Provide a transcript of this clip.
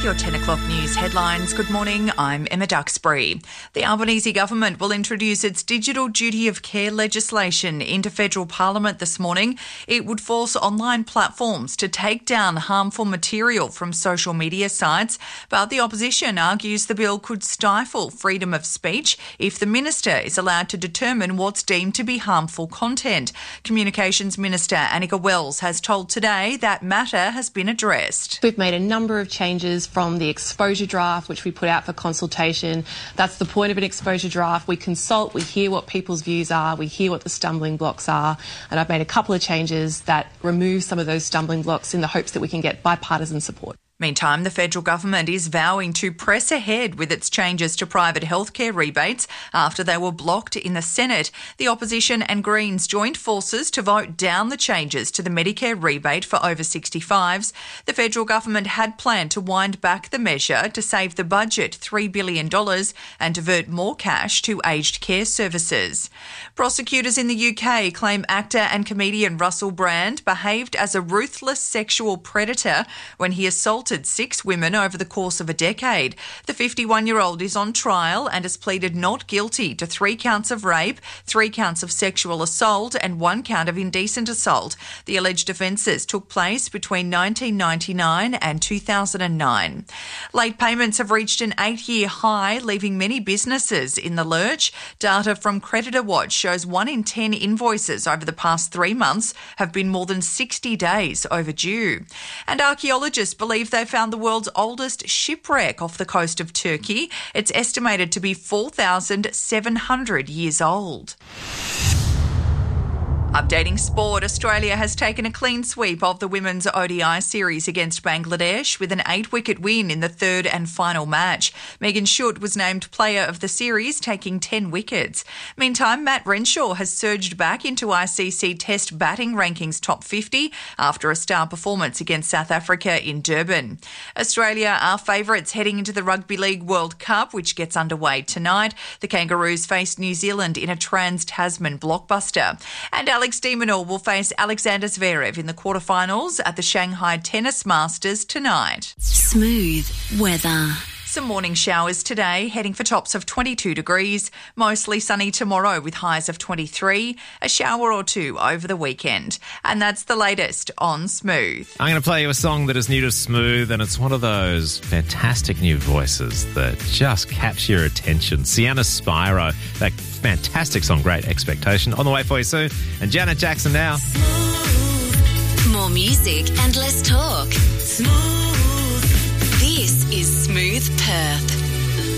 your 10 o'clock news headlines. Good morning, I'm Emma Duxbury. The Albanese government will introduce its digital duty of care legislation into federal parliament this morning. It would force online platforms to take down harmful material from social media sites, but the opposition argues the bill could stifle freedom of speech if the minister is allowed to determine what's deemed to be harmful content. Communications Minister Annika Wells has told Today that matter has been addressed. We've made a number of changes from the exposure draft, which we put out for consultation. That's the point of an exposure draft. We consult, we hear what people's views are, we hear what the stumbling blocks are, and I've made a couple of changes that remove some of those stumbling blocks in the hopes that we can get bipartisan support. Meantime, the federal government is vowing to press ahead with its changes to private healthcare rebates after they were blocked in the Senate. The opposition and Greens joined forces to vote down the changes to the Medicare rebate for over 65s. The federal government had planned to wind back the measure to save the budget $3 billion and divert more cash to aged care services. Prosecutors in the UK claim actor and comedian Russell Brand behaved as a ruthless sexual predator when he assaulted 6 women over the course of a decade. The 51-year-old is on trial and has pleaded not guilty to 3 counts of rape, 3 counts of sexual assault and 1 count of indecent assault. The alleged offences took place between 1999 and 2009. Late payments have reached an 8-year high, leaving many businesses in the lurch. Data from Creditor Watch shows 1 in 10 invoices over the past 3 months have been more than 60 days overdue. And archaeologists believe they found the world's oldest shipwreck off the coast of Turkey. It's estimated to be 4,700 years old. Updating sport, Australia has taken a clean sweep of the women's ODI series against Bangladesh with an 8-wicket win in the third and final match. Megan Schutt was named player of the series, taking 10 wickets. Meantime, Matt Renshaw has surged back into ICC Test batting rankings top 50 after a star performance against South Africa in Durban. Australia are favourites heading into the Rugby League World Cup, which gets underway tonight. The Kangaroos face New Zealand in a Trans-Tasman blockbuster. And Alex de Minaur will face Alexander Zverev in the quarterfinals at the Shanghai Tennis Masters tonight. Smooth weather. Some morning showers today, heading for tops of 22 degrees. Mostly sunny tomorrow with highs of 23. A shower or 2 over the weekend. And that's the latest on Smooth. I'm going to play you a song that is new to Smooth, and it's one of those fantastic new voices that just capture your attention. Sienna Spiro, that fantastic song, Great Expectation, on the way for you soon. And Janet Jackson now. Smooth. More music and less talk. Smooth. This is Smooth Perth.